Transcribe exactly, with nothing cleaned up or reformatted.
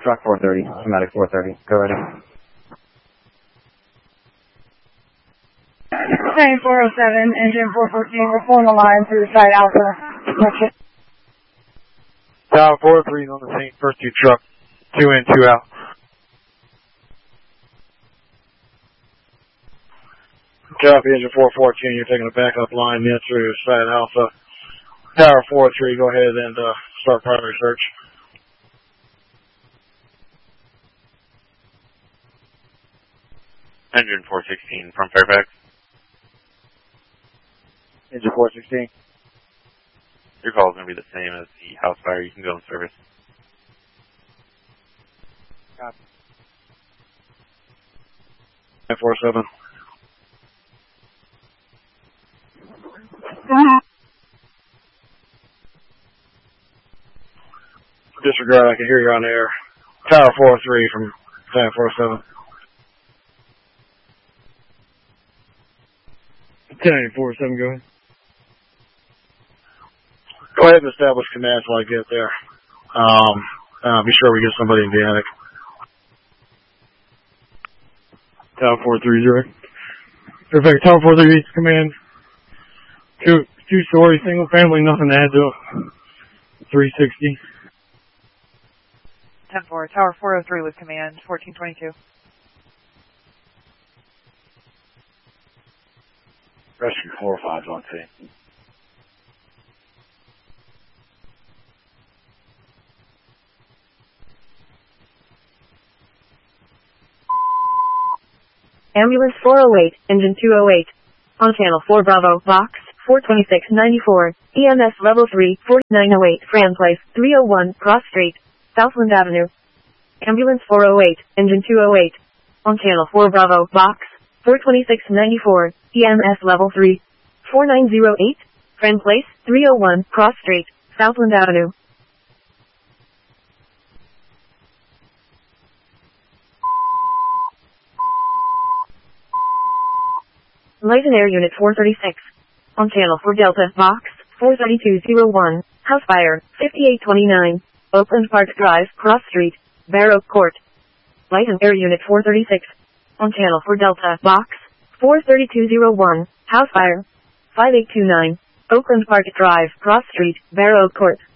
Truck four thirty, schematic four thirty. Go ready. Train four oh seven, engine four fourteen, we're pulling the line through side Alpha. Tower four three is on the same first two truck. Two in, two out. Copy, engine four fourteen, you're taking a backup line in through side Alpha. Tower four three, go ahead and uh, start primary search. Engine four sixteen from Fairfax. Engine four sixteen. Your call is going to be the same as the house fire. You can go in service. Copy. nine four seven. Disregard, I can hear you on air. Tower four three from nine four seven. ten four seven, go ahead. Go ahead and establish command until I get there. Um, uh, be sure we get somebody in the attic. Tower four three zero. Perfect. Tower four three command. Two two story, single family, nothing to add to it. Three sixty. ten four, Tower four oh three with command, fourteen twenty-two. Rescue four oh five on scene. Ambulance four oh eight, engine two oh eight. On channel four Bravo, box four twenty-six ninety-four, E M S level three, forty-nine oh eight, Fran Place, three oh one, Cross Street, Southland Avenue. Ambulance four oh eight, engine two oh eight. On channel four Bravo, box four twenty-six ninety-four, E M S level three, forty-nine oh eight, Fran Place, three oh one, Cross Street, Southland Avenue. Light and Air Unit four thirty-six. On channel four Delta, box four thirty-two oh one, house fire, fifty-eight twenty-nine, Oakland Park Drive, Cross Street, Bear Oak Court. Light and Air Unit four thirty-six. On channel four Delta, box four thirty-two oh one, house fire, five eight two nine, Oakland Park Drive, Cross Street, Bear Oak Court.